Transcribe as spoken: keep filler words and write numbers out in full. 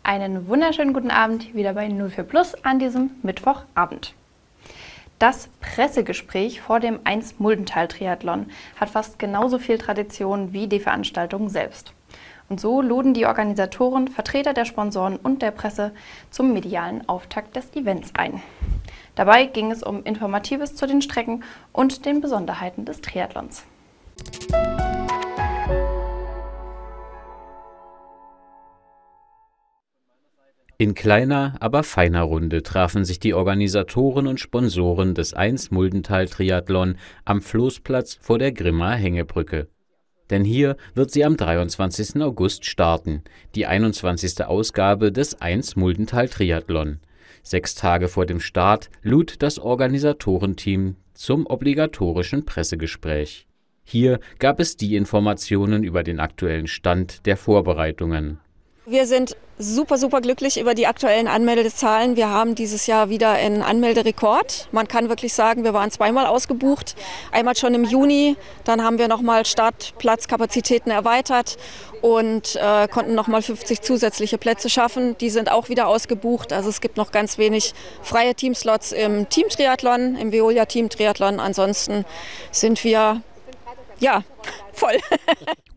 Einen wunderschönen guten Abend wieder bei null vier Plus an diesem Mittwochabend. Das Pressegespräch vor dem eins Muldental-Triathlon hat fast genauso viel Tradition wie die Veranstaltung selbst. Und so luden die Organisatoren, Vertreter der Sponsoren und der Presse zum medialen Auftakt des Events ein. Dabei ging es um Informatives zu den Strecken und den Besonderheiten des Triathlons. In kleiner, aber feiner Runde trafen sich die Organisatoren und Sponsoren des eins Muldental-Triathlon am Floßplatz vor der Grimmaer Hängebrücke. Denn hier wird sie am dreiundzwanzigsten August starten, die einundzwanzigste Ausgabe des eins Muldental-Triathlon. Sechs Tage vor dem Start lud das Organisatorenteam zum obligatorischen Pressegespräch. Hier gab es die Informationen über den aktuellen Stand der Vorbereitungen. Wir sind super, super glücklich über die aktuellen Anmeldezahlen. Wir haben dieses Jahr wieder einen Anmelderekord. Man kann wirklich sagen, wir waren zweimal ausgebucht. Einmal schon im Juni, dann haben wir nochmal Startplatzkapazitäten erweitert und äh, konnten nochmal fünfzig zusätzliche Plätze schaffen. Die sind auch wieder ausgebucht. Also es gibt noch ganz wenig freie Teamslots im Teamtriathlon, im Veolia Teamtriathlon. Ansonsten sind wir, ja, voll.